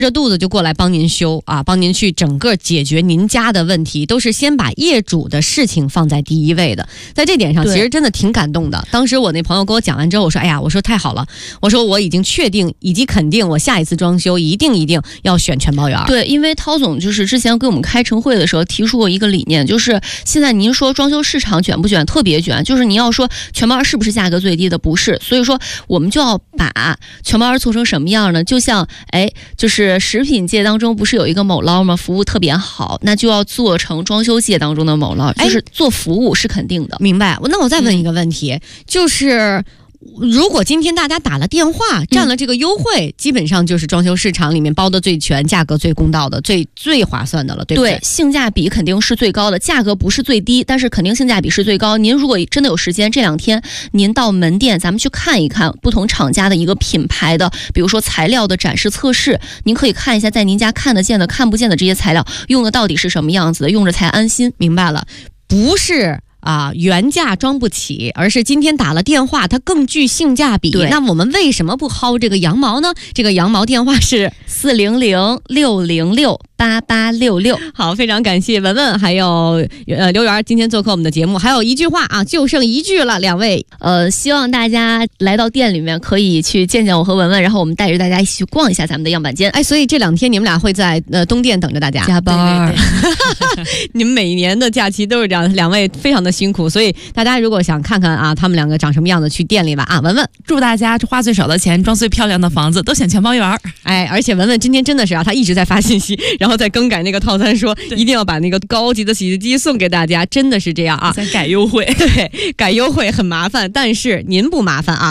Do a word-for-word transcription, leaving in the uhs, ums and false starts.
着肚子就过来帮您修啊，帮您去整个解决您家的问题，都是先把业主的事情放在第一位的。在这点上其实真的挺感动的。当时我那朋友跟我讲完之后，我说哎呀，我说太好了，我说我已经确定以及肯定我下一次装修一定一定要选全包园。 对，因为涛总就是之前给我们开晨会的时候提出过一个理念，就是现在您说装修市场卷不卷，特别卷，就是你要说全包园是不是价格最低的，不是，所以说我们就要把全包园做成什么样呢？就像哎，就是食品界当中不是有一个某捞吗？服务特别好，那就要做成装修界当中的某捞，就是做服务是肯定的。 明白？那我再问一个问题，嗯、就是如果今天大家打了电话占了这个优惠、嗯、基本上就是装修市场里面包的最全，价格最公道的，最最划算的了，对不对？ 对，性价比肯定是最高的，价格不是最低，但是肯定性价比是最高。您如果真的有时间，这两天您到门店咱们去看一看不同厂家的一个品牌的，比如说材料的展示测试，您可以看一下在您家看得见的看不见的这些材料用的到底是什么样子的，用着才安心。 明白了，不是啊，原价装不起，而是今天打了电话它更具性价比。那我们为什么不薅这个羊毛呢？这个羊毛电话是四零零六零六八八六六。 好，非常感谢文文还有呃刘源今天做客我们的节目。还有一句话啊，就剩一句了，两位呃，希望大家来到店里面可以去见见我和文文，然后我们带着大家一起去逛一下咱们的样板间。 哎，所以这两天你们俩会在呃东店等着大家加班。 对对对你们每年的假期都是这样，两位非常的辛苦，所以大家如果想看看啊他们两个长什么样子，去店里吧啊。文文祝大家花最少的钱装最漂亮的房子，都选全包园。 哎，而且文文今天真的是啊，他一直在发信息，然后在更改那个套餐，说一定要把那个高级的洗衣机送给大家，真的是这样啊。 在改优惠， 对，改优惠很麻烦，但是您不麻烦啊。